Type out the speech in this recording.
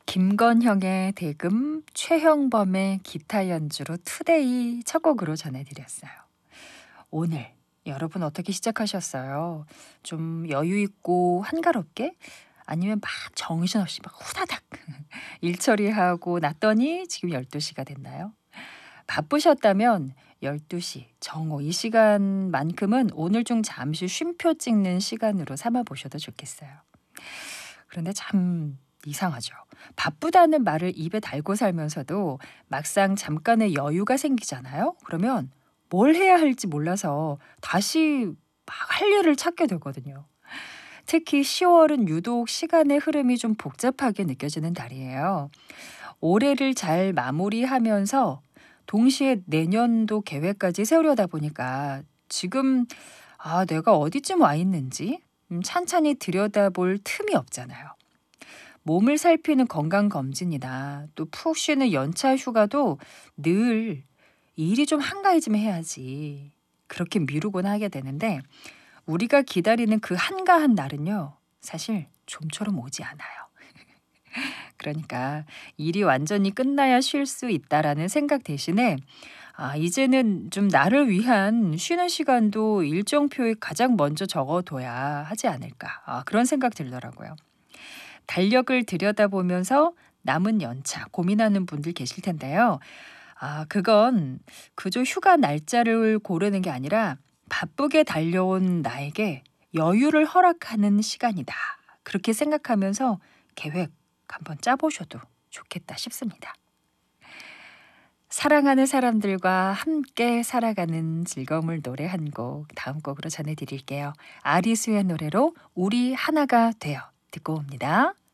김건형의 대금, 최형범의 기타 연주로 투데이 첫 곡으로 전해드렸어요. 오늘 여러분 어떻게 시작하셨어요? 좀 여유 있고 한가롭게? 아니면 막 정신없이 막 후다닥 일 처리하고 났더니 지금 12시가 됐나요? 바쁘셨다면 12시 정오 이 시간만큼은 오늘 중 잠시 쉼표 찍는 시간으로 삼아 보셔도 좋겠어요. 그런데 참 이상하죠. 바쁘다는 말을 입에 달고 살면서도 막상 잠깐의 여유가 생기잖아요. 그러면 뭘 해야 할지 몰라서 다시 막 할 일을 찾게 되거든요. 특히 10월은 유독 시간의 흐름이 좀 복잡하게 느껴지는 달이에요. 올해를 잘 마무리하면서 동시에 내년도 계획까지 세우려다 보니까 지금 내가 어디쯤 와 있는지 찬찬히 들여다볼 틈이 없잖아요. 몸을 살피는 건강검진이나 또 푹 쉬는 연차 휴가도 늘 일이 좀 한가해지면 해야지. 그렇게 미루곤 하게 되는데 우리가 기다리는 그 한가한 날은요. 사실 좀처럼 오지 않아요. 그러니까 일이 완전히 끝나야 쉴 수 있다라는 생각 대신에 이제는 좀 나를 위한 쉬는 시간도 일정표에 가장 먼저 적어둬야 하지 않을까. 그런 생각 들더라고요. 달력을 들여다보면서 남은 연차 고민하는 분들 계실 텐데요. 그건 그저 휴가 날짜를 고르는 게 아니라 바쁘게 달려온 나에게 여유를 허락하는 시간이다. 그렇게 생각하면서 계획 한번 짜보셔도 좋겠다 싶습니다. 사랑하는 사람들과 함께 살아가는 즐거움을 노래 한 곡 다음 곡으로 전해드릴게요. 아리수의 노래로 우리 하나가 되어 듣고 옵니다.